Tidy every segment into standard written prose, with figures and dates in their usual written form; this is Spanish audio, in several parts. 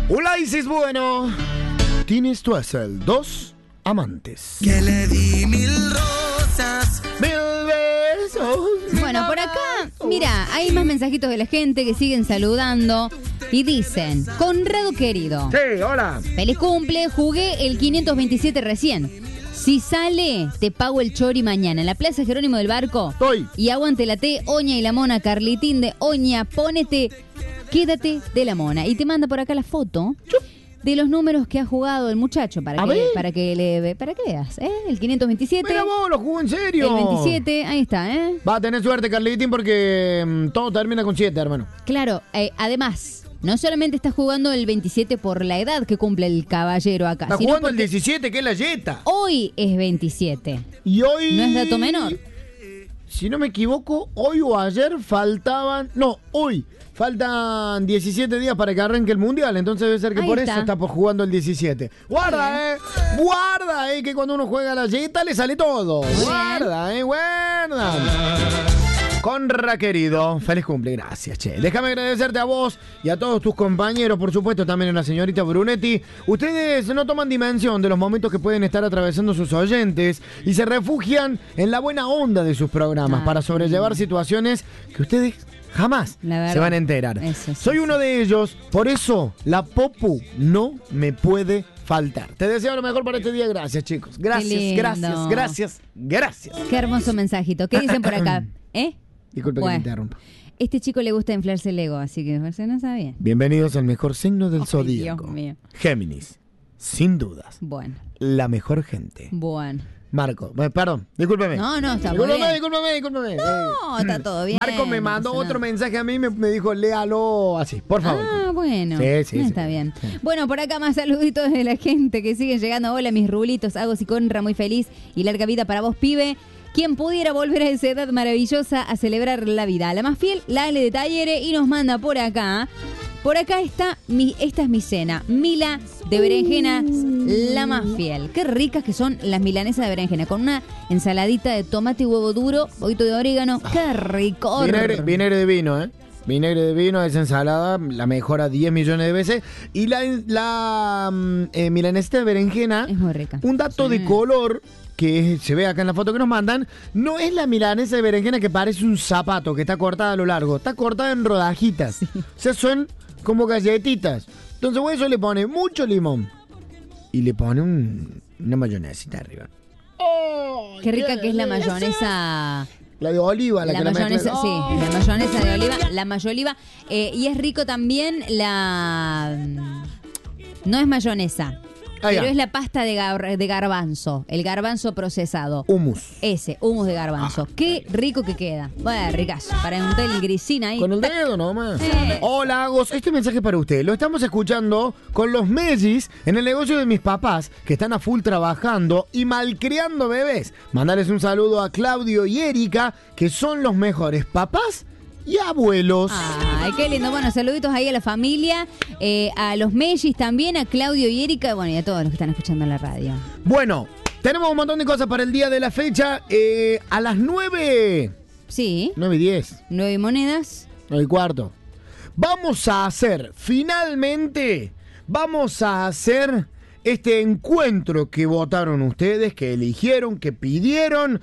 Ulaisis, bueno. Tienes tú es el 2 amantes. Que le di 1000 rosas, 1000 besos. Bueno, por acá, mira, hay más mensajitos de la gente que siguen saludando y dicen: Conrado querido, Sí, hola. feliz cumple, jugué el 527 recién. Si sale, te pago el chori mañana en la Plaza Jerónimo del Barco. Estoy. Y aguante la T, Oña y la Mona, Carlitín de Oña, ponete, quédate de la Mona. Y te manda por acá la foto de los números que ha jugado el muchacho para que veas, ¿eh? El 527. Mira vos, lo jugó en serio. El 27, ahí está, ¿eh? Va a tener suerte, Carlitín, porque todo termina con 7, hermano. Claro, además, no solamente está jugando el 27 por la edad que cumple el caballero acá. Está sino jugando el porque 17, que es la yeta. hoy es 27. Y hoy... ¿No es dato menor? Si no me equivoco, hoy o ayer faltaban... No, hoy faltan 17 días para que arranque el Mundial. Entonces debe ser que Ahí por está. eso está por jugando el 17. Guarda, Guarda, que cuando uno juega a la yeta le sale todo. bien. Guarda, guarda. Conra, querido, feliz cumple, gracias, che. Déjame agradecerte a vos y a todos tus compañeros, por supuesto, también a la señorita Brunetti. Ustedes no toman dimensión de los momentos que pueden estar atravesando sus oyentes y se refugian en la buena onda de sus programas para sobrellevar situaciones que ustedes jamás se van a enterar. Eso sí, Soy uno de ellos, por eso la Popu no me puede faltar. Te deseo lo mejor para este día, gracias, chicos. Gracias, lindo. gracias. Qué hermoso mensajito. ¿Qué dicen por acá? Disculpe que me interrumpa. Este chico le gusta inflarse el ego, así que no sabía. Bienvenidos al mejor signo del Ay, zodíaco. Dios mío. Géminis. Sin dudas. Bueno. La mejor gente. Bueno. Marco. Perdón, discúlpeme. No, está muy bien. Discúlpeme. No, está todo bien. Marco me mandó no pasa otro nada. mensaje a mí y me dijo, léalo así, por favor. Ah, bueno. Sí. Está bien. Bueno, por acá más saluditos de la gente que siguen llegando. Hola, mis rulitos. Agos y Conra, muy feliz. Y larga vida para vos, pibe. Quien pudiera volver a esa edad maravillosa a celebrar la vida. La más fiel, la Ale de Talleres, y nos manda por acá. Por acá está, esta es mi cena. Mila de berenjena, la más fiel. Qué ricas que son las milanesas de berenjena. Con una ensaladita de tomate y huevo duro, poquito de orégano. Qué rico. Vinagre de vino, ¿eh? Vinagre de vino, esa ensalada la mejora 10 millones de veces. Y la milanesita de berenjena, Es muy rica. un dato de color que se ve acá en la foto que nos mandan, no es la milanesa de berenjena que parece un zapato, que está cortada a lo largo. Está cortada en rodajitas. O sea, son como galletitas. Entonces vos eso le pones mucho limón y le pones una mayonesita arriba. Qué rica que es la mayonesa. La de oliva, la que la mayonesa, mezcla. sí, la mayonesa de oliva, la mayoliva. Y es rico también no es mayonesa, pero es la pasta de garbanzo, el garbanzo procesado. Hummus. Ese, hummus de garbanzo. Qué rico que queda. Bueno, ricazo. Para untar el grisina ahí. Con el dedo nomás. Sí. Hola, Agos. Este mensaje es para usted. Lo estamos escuchando con los Mellis en el negocio de mis papás, que están a full trabajando y malcriando bebés. Mandarles un saludo a Claudio y Erika, que son los mejores papás y abuelos. Ay, qué lindo. Bueno, saluditos ahí a la familia, a los Mellis también, a Claudio y Erika, bueno, y a todos los que están escuchando en la radio. Bueno, tenemos un montón de cosas para el día de la fecha. A las 9. Sí. 9:10. 9 monedas. 9:15. Finalmente, vamos a hacer este encuentro que votaron ustedes, que eligieron, que pidieron,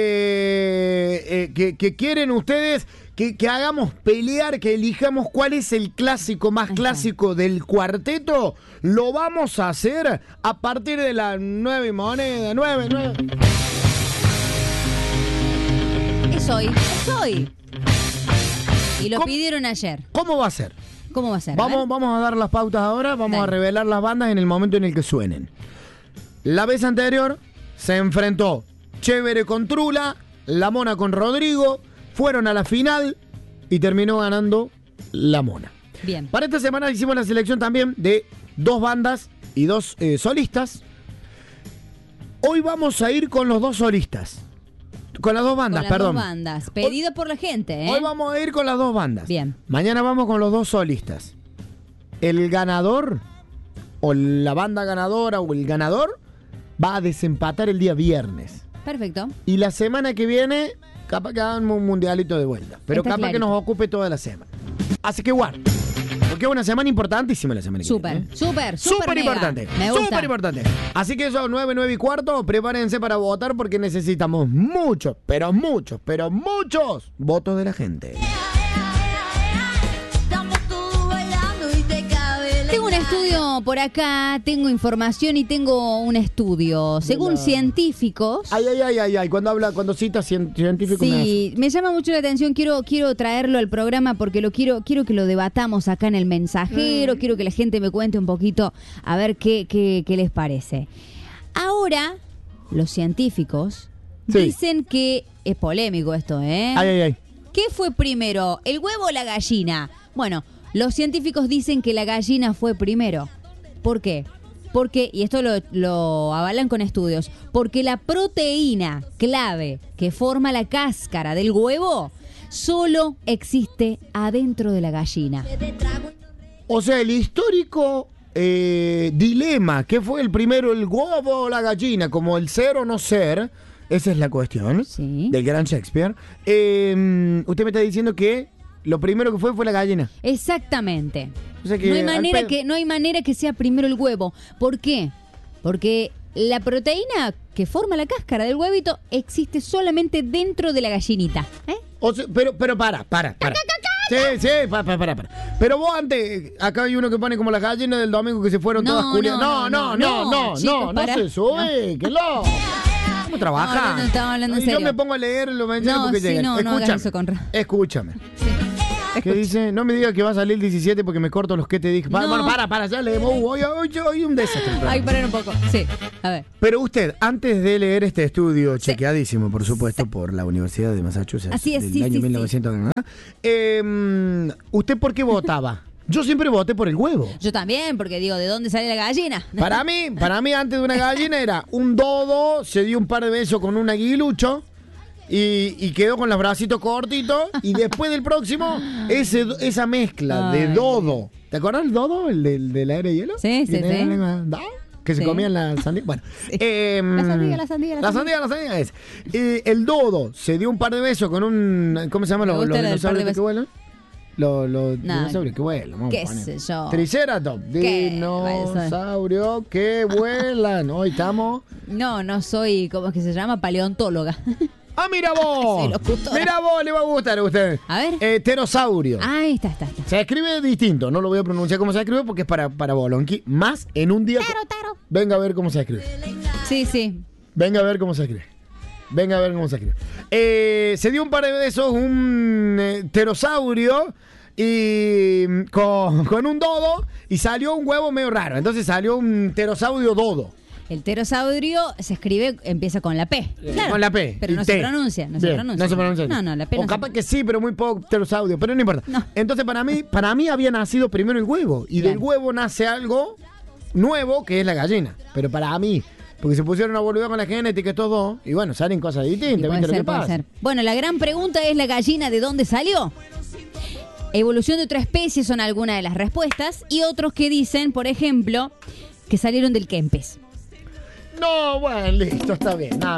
que quieren ustedes, que hagamos pelear, que elijamos cuál es el clásico más clásico del cuarteto. Lo vamos a hacer a partir de las 9 monedas, 9. Es hoy. Y lo pidieron ayer. ¿Cómo va a ser? ¿Cómo va a ser? Vamos a dar las pautas ahora, vamos a revelar las bandas en el momento en el que suenen. La vez anterior se enfrentó Chévere con Trula, La Mona con Rodrigo, fueron a la final y terminó ganando La Mona. Bien. Para esta semana hicimos la selección también de 2 bandas y 2 solistas. Hoy vamos a ir con los 2 solistas. Con las 2 bandas, Con las perdón. 2 bandas. Pedido por la gente, ¿eh? Hoy vamos a ir con las 2 bandas. Bien. Mañana vamos con los 2 solistas. El ganador, o la banda ganadora, o el ganador, va a desempatar el día viernes. Perfecto. Y la semana que viene, capaz que hagan un mundialito de vuelta. Pero Está capaz clarito. que nos ocupe toda la semana. Así que guarda. ¿Ok? que es una semana importantísima la semana que viene. Súper mega. Importante. Me gusta. Súper importante. Así que eso, 9 y cuarto, prepárense para votar porque necesitamos muchos votos de la gente. Tengo un estudio por acá, tengo información y tengo un estudio. Según científicos... Ay. Cuando citas científicos Sí, me llama mucho la atención. Quiero traerlo al programa porque quiero que lo debatamos acá en el mensajero. Quiero que la gente me cuente un poquito a ver qué les parece. Ahora, los científicos dicen que... Es polémico esto, ¿eh? Ay. ¿Qué fue primero, el huevo o la gallina? Bueno, los científicos dicen que la gallina fue primero. ¿Por qué? Porque, y esto lo avalan con estudios, porque la proteína clave que forma la cáscara del huevo solo existe adentro de la gallina. O sea, el histórico dilema, ¿qué fue el primero, el huevo o la gallina? Como el ser o no ser, esa es la cuestión del gran Shakespeare. Usted me está diciendo que lo primero que fue la gallina. Exactamente. O sea que no hay manera que sea primero el huevo. ¿Por qué? Porque la proteína que forma la cáscara del huevito existe solamente dentro de la gallinita. O sea, pero para. Sí, para. Pero vos antes, acá hay uno que pone como las gallinas del domingo que se fueron todas culiadas. No, se sube, que loco. ¿Cómo trabaja? No, estamos hablando en serio. Yo me pongo a leer los mensajes porque llegan. Escúchame. ¿Qué dice? No me digas que va a salir el 17 porque me corto los que te dije. Bueno, para, ya leemos. Hoy un desastre. Ay, paren un poco. Sí, a ver. Pero usted, antes de leer este estudio, chequeadísimo, por supuesto, por la Universidad de Massachusetts, así es, del año 1900, ¿usted por qué votaba? Yo siempre voté por el huevo. Yo también, porque digo, ¿de dónde sale la gallina? Para mí, antes de una gallina era un dodo, se dio un par de besos con un aguilucho. Y quedó con los bracitos cortitos. Y después del próximo, esa mezcla de dodo. ¿Te acuerdas del dodo? El de la era de hielo. Sí. Que se comían la sandía. Bueno, La sandía es. El dodo se dio un par de besos con un. ¿Cómo se llama? Los dinosaurios que vuelan. Los dinosaurios que vuelan. ¿Qué sé yo? Triceratops. Dinosaurios que vuelan. Hoy estamos. No soy, ¿cómo es que se llama? Paleontóloga. ¡Ah, mira vos! Mira vos, le va a gustar a usted. A ver. Pterosaurio. Ahí está. Se escribe distinto, no lo voy a pronunciar como se escribe porque es para Bolonqui. Más en un día. Taro. Venga a ver cómo se escribe. Sí. Venga a ver cómo se escribe. Se dio un par de besos un pterosaurio y con un dodo y salió un huevo medio raro. Entonces salió un pterosaurio dodo. El pterosaurio se escribe, empieza con la P. Claro, con la P. Pero no se pronuncia. No se pronuncia. No, la P. O capaz que sí, pero muy poco pterosaurio. Pero no importa. No. Entonces, para mí había nacido primero el huevo. Y del huevo nace algo nuevo, que es la gallina. Pero para mí, porque se pusieron a volver con la genética y todo. Y bueno, salen cosas distintas. ¿Viste lo que pasa? Bueno, la gran pregunta es: ¿la gallina de dónde salió? Evolución de otra especie son algunas de las respuestas. Y otros que dicen, por ejemplo, que salieron del Kempes. No, bueno, listo, está bien. Nada